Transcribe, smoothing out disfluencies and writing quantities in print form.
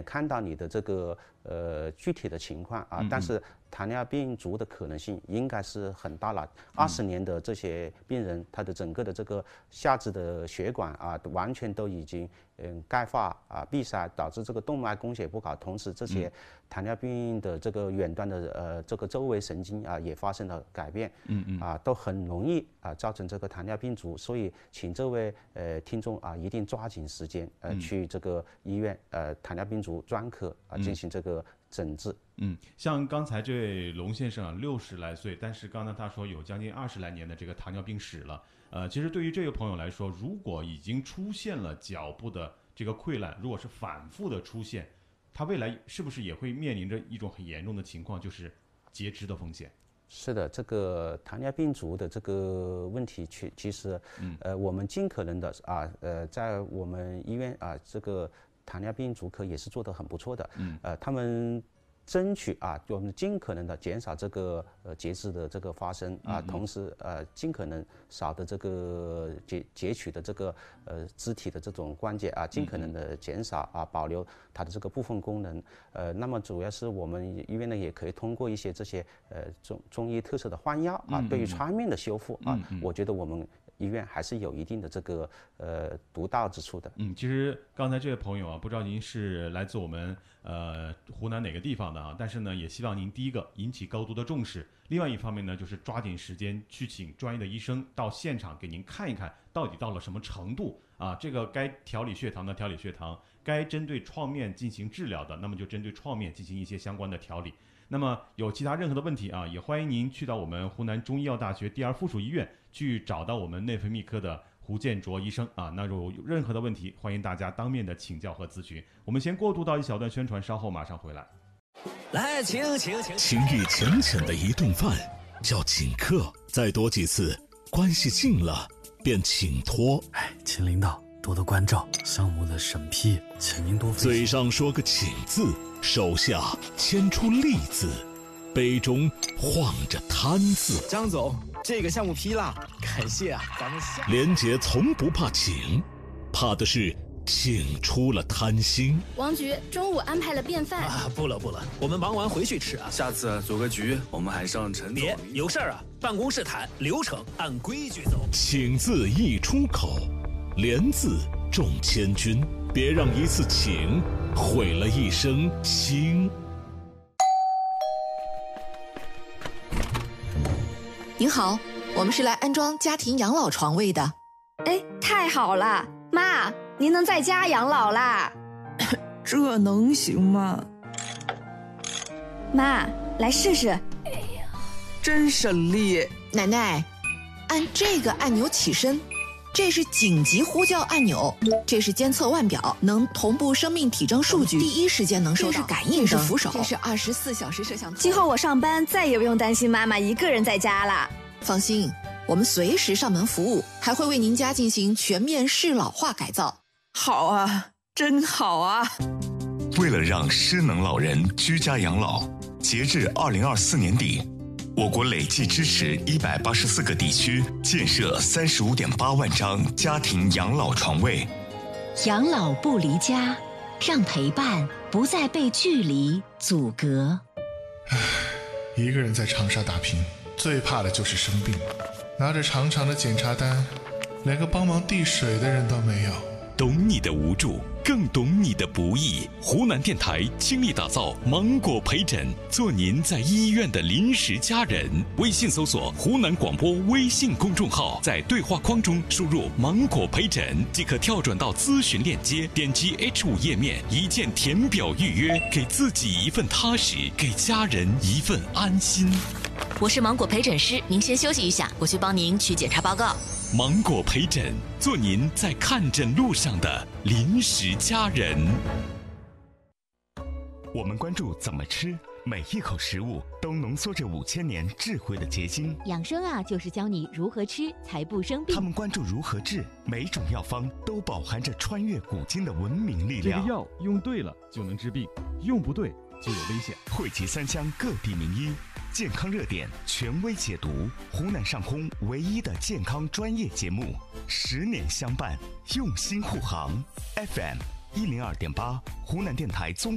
看到你的这个具体的情况啊，但是糖尿病足的可能性应该是很大了。20年的这些病人，他的整个的这个下肢的血管啊，完全都已经钙化啊闭塞，导致这个动脉供血不好，同时这些糖尿病的这个远端的这个周围神经啊也发生了改变，都很容易造成这个糖尿病足。所以请这位听众啊一定抓紧时间去这个医院糖尿病足专科进行这个诊治。 像刚才这位龙先生啊，60来岁，但是刚才他说有将近20来年的这个糖尿病史了。其实对于这位朋友来说，如果已经出现了脚部的这个溃烂，如果是反复的出现，他未来是不是也会面临着一种很严重的情况，就是截肢的风险？ 是的，这个糖尿病足的这个问题，其实我们尽可能的在我们医院这个糖尿病足科也是做得很不错的。他们争取我们尽可能的减少这个截肢的这个发生同时尽可能少的这个截取的这个肢体的这种关节尽可能的减少保留它的这个部分功能。那么主要是我们医院呢也可以通过一些这些中医特色的换药对于创面的修复我觉得我们医院还是有一定的这个独到之处的。 其实刚才这位朋友不知道您是来自我们湖南哪个地方的但是呢，也希望您第一个引起高度的重视，另外一方面呢，就是抓紧时间去请专业的医生到现场给您看一看，到底到了什么程度这个该调理血糖的调理血糖，该针对创面进行治疗的，那么就针对创面进行一些相关的调理。那么有其他任何的问题也欢迎您去到我们湖南中医药大学第2附属医院去找到我们内分泌科的胡建卓医生那有任何的问题，欢迎大家当面的请教和咨询。我们先过渡到一小段宣传，稍后马上回来。 来，请。 情意浅浅的一顿饭叫请客，再多几次，关系近了便请托。 请领导多多关照，项目的审批，请您多费心。 嘴上说个请字，手下牵出利字，杯中晃着贪字。 张总，这个项目批了，感谢咱们连杰从不怕请，怕的是请出了贪心。 王局中午安排了便饭不了，我们忙完回去吃下次组个局，我们还上陈总。 别有事儿办公室谈，流程按规矩走。 请字一出口，连字中千军，别让一次请毁了一生情。 您好，我们是来安装家庭养老床位的。 太好了，妈，您能在家养老啦？ 这能行吗？ 妈，来试试。 真省力。 奶奶，按这个按钮起身，这是紧急呼叫按钮，这是监测腕表，能同步生命体征数据，第一时间能收到。这是感应灯，这是扶手，这是24小时摄像头。 今后我上班再也不用担心妈妈一个人在家了。 放心，我们随时上门服务，还会为您家进行全面适老化改造。 好啊，真好啊！ 为了让失能老人居家养老，截至2024年底，我国累计支持184个地区建设35.8万张家庭养老床位。 养老不离家，让陪伴不再被距离阻隔。 一个人在长沙打拼，最怕的就是生病，拿着长长的检查单，连个帮忙递水的人都没有。 懂你的无助，更懂你的不易。湖南电台倾力打造芒果陪诊，做您在医院的临时家人。微信搜索湖南广播微信公众号，在对话框中输入芒果陪诊，即可跳转到咨询链接，点击 H5 页面，一键填表预约，给自己一份踏实，给家人一份安心。 我是芒果陪诊师，您先休息一下，我去帮您取检查报告。 芒果陪诊，做您在看诊路上的临时家人。 我们关注怎么吃，每一口食物都浓缩着5000年智慧的结晶。 养生就是教你如何吃才不生病。 他们关注如何治，每种药方都饱含着穿越古今的文明力量。 这个药用对了就能治病，用不对就有危险。 汇集3湘各地名医，健康热点权威解读，湖南上空唯一的健康专业节目，10年相伴，用心护航。FM102.8，湖南电台综